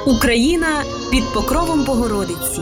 Україна під покровом Богородиці.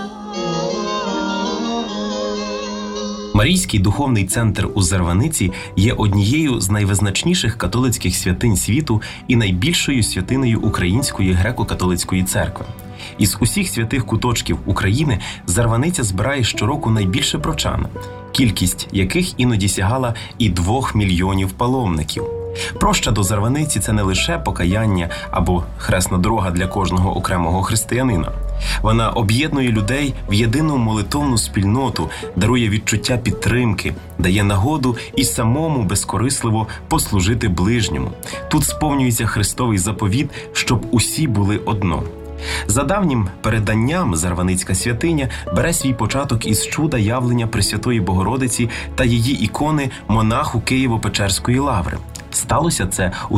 Марійський духовний центр у Зарваниці є однією з найвизначніших католицьких святинь світу і найбільшою святиною Української греко-католицької церкви. Із усіх святих куточків України Зарваниця збирає щороку найбільше прочан, кількість яких іноді сягала і 2 мільйонів паломників. Проща до Зарваниці – це не лише покаяння або хресна дорога для кожного окремого християнина. Вона об'єднує людей в єдину молитовну спільноту, дарує відчуття підтримки, дає нагоду і самому безкорисливо послужити ближньому. Тут сповнюється Христовий заповіт, щоб усі були одно. За давнім переданням Зарваницька святиня бере свій початок із чуда явлення Пресвятої Богородиці та її ікони монаху Києво-Печерської лаври. Сталося це у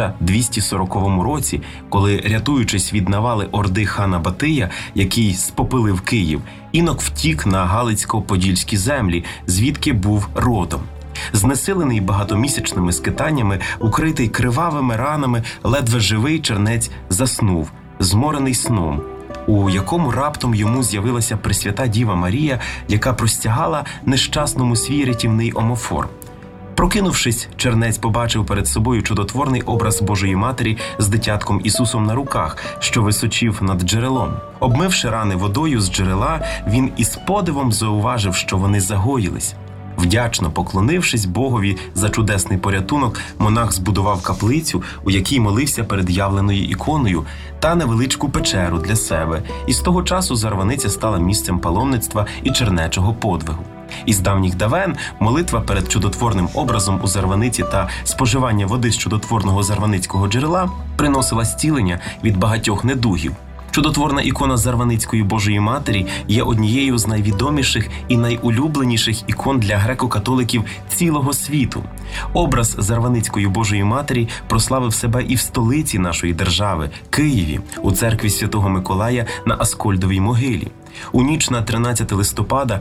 1240 році, коли, рятуючись від навали орди хана Батия, який спопилив Київ, інок втік на Галицько-Подільські землі, звідки був родом. Знесилений багатомісячними скитаннями, укритий кривавими ранами, ледве живий чернець заснув, зморений сном, у якому раптом йому з'явилася Пресвята Діва Марія, яка простягала нещасному свій рятівний омофор. Прокинувшись, чернець побачив перед собою чудотворний образ Божої Матері з дитятком Ісусом на руках, що височив над джерелом. Обмивши рани водою з джерела, він із подивом зауважив, що вони загоїлись. Вдячно поклонившись Богові за чудесний порятунок, монах збудував каплицю, у якій молився перед явленою іконою, та невеличку печеру для себе. І з того часу Зарваниця стала місцем паломництва і чернечого подвигу. Із давніх давен молитва перед чудотворним образом у Зарваниці та споживання води з чудотворного зарваницького джерела приносила зцілення від багатьох недугів. Чудотворна ікона Зарваницької Божої Матері є однією з найвідоміших і найулюбленіших ікон для греко-католиків цілого світу. Образ Зарваницької Божої Матері прославив себе і в столиці нашої держави – Києві, у церкві Святого Миколая на Аскольдовій могилі. У ніч на 13 листопада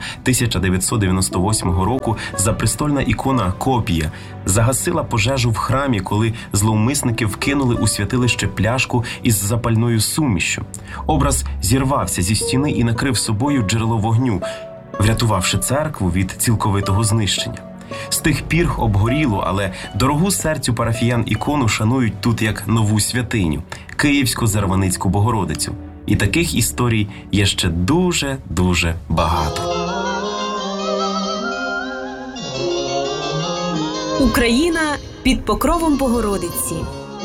1998 року запрестольна ікона Копія загасила пожежу в храмі, коли зловмисники вкинули у святилище пляшку із запальною сумішшю. Образ зірвався зі стіни і накрив собою джерело вогню, врятувавши церкву від цілковитого знищення. З тих пір обгорілу, але дорогу серцю парафіян ікону шанують тут як нову святиню – Київсько-Зарваницьку Богородицю. І таких історій є ще дуже багато. Україна під покровом Богородиці.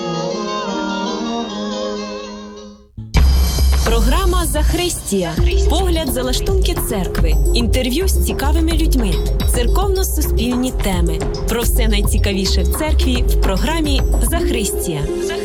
Програма «Захристія». Погляд за лаштунки церкви. Інтерв'ю з цікавими людьми. Церковно-суспільні теми. Про все найцікавіше в церкві в програмі «Захристія».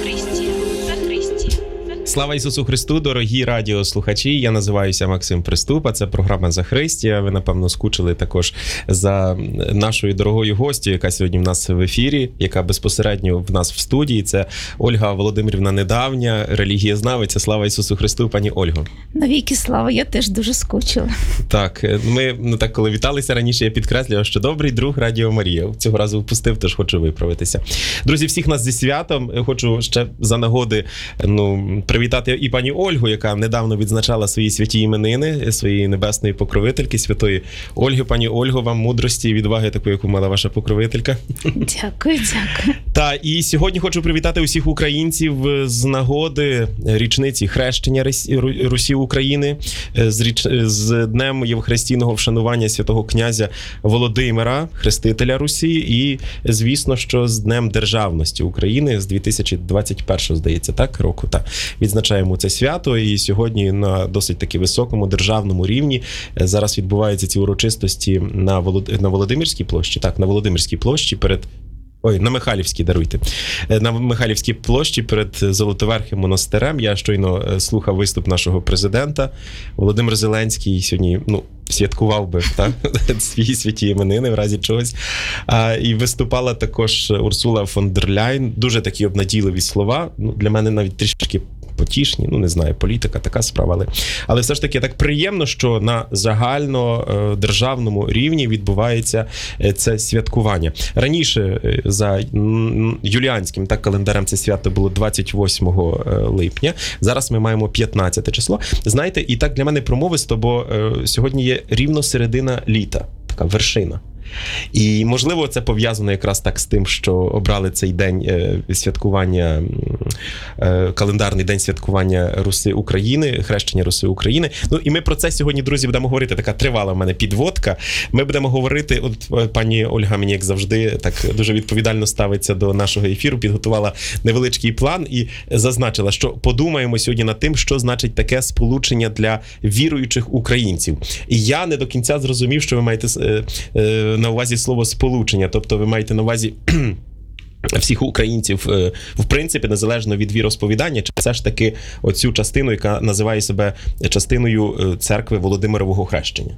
Слава Ісусу Христу, дорогі радіослухачі! Я називаюся Максим Приступ, а це програма «Захристія». Ви, напевно, скучили також за нашою дорогою гостю, яка сьогодні в нас в ефірі, яка безпосередньо в нас в студії. Це Ольга Володимирівна Недавня, релігієзнавиця. Слава Ісусу Христу, пані Ольго! Навіки слава, я теж дуже скучила. Так, ми коли віталися раніше, я підкреслював, що добрий друг Радіо Марія. Цього разу впустив, тож хочу виправитися. Друзі, всіх нас зі святом. Хочу ще за нагоди, привітати і пані Ольгу, яка недавно відзначала свої святі іменини, своєї небесної покровительки, святої Ольги. Пані Ольго, вам мудрості і відваги такої, яку мала ваша покровителька. Дякую. Та, і сьогодні хочу привітати усіх українців з нагоди річниці хрещення Русі України, з Днем Євхаристійного вшанування святого князя Володимира, хрестителя Русі, і, звісно, що з Днем Державності України з 2021, здається, так, року, так. Відзначаємо це свято, і сьогодні на досить таки високому державному рівні зараз відбуваються ці урочистості на Володимирській площі, так, на Володимирській площі на Михайлівській, даруйте. На Михайлівській площі перед Золотоверхим монастирем. Я щойно слухав виступ нашого президента. Володимир Зеленський сьогодні, святкував би, так, свої святі іменини в разі чогось. І виступала також Урсула фон дер Ляйн. Дуже такі обнадійливі слова. Для мене навіть трішки потішні, не знаю, політика, така справа, але все ж таки так приємно, що на загальнодержавному рівні відбувається це святкування. Раніше за юліанським календарем це свято було 28 липня, зараз ми маємо 15 число. Знаєте, і так для мене промовисто, бо сьогодні є рівно середина літа, така вершина. І, можливо, це пов'язано якраз так з тим, що обрали цей день святкування, календарний день святкування Руси України, хрещення Руси України. І ми про це сьогодні, друзі, будемо говорити. Така тривала в мене підводка. Ми будемо говорити, от пані Ольга мені, як завжди, так дуже відповідально ставиться до нашого ефіру, підготувала невеличкий план і зазначила, що подумаємо сьогодні над тим, що значить таке сполучення для віруючих українців. І я не до кінця зрозумів, що ви маєте на увазі слово «сполучення», тобто ви маєте на увазі всіх українців, в принципі, незалежно від віросповідання, чи все ж таки оцю частину, яка називає себе частиною церкви Володимирового хрещення?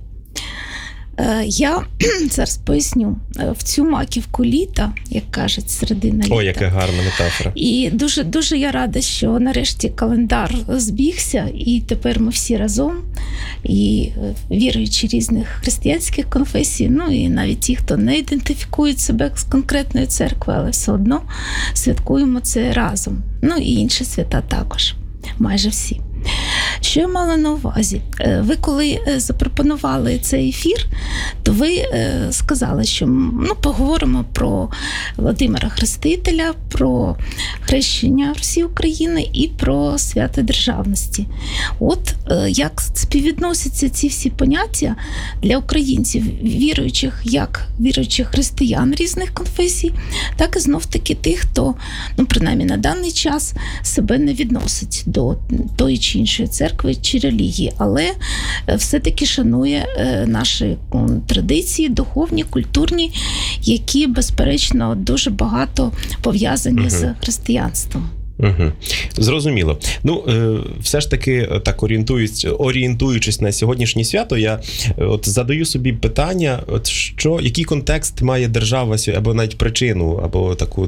Я зараз поясню. В цю маківку літа, як кажуть, середина літа. О, яка гарна метафора. І дуже я рада, що нарешті календар збігся, і тепер ми всі разом, і віруючі різних християнських конфесій, і навіть ті, хто не ідентифікують себе з конкретною церквою, але все одно святкуємо це разом. І інші свята також, майже всі. Що я мала на увазі? Ви коли запропонували цей ефір, то ви сказали, що поговоримо про Володимира Хрестителя, про хрещення Русі України і про свято державності. От як співвідносяться ці всі поняття для українців, віруючих, як віруючих християн різних конфесій, так і знов-таки тих, хто, принаймні на даний час, себе не відносить до тої чи іншої церкви чи релігії, але все-таки шанує наші традиції, духовні, культурні, які, безперечно, дуже багато пов'язані з християнством. Угу. Зрозуміло. Все ж таки, так орієнтуючись на сьогоднішнє свято, я задаю собі питання, який контекст має держава, або навіть причину, або таку,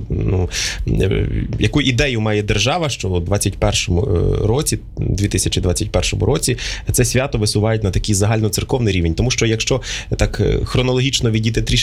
яку ідею має держава, що у 2021 році це свято висувають на такий загальноцерковний рівень. Тому що якщо так хронологічно відійти трішки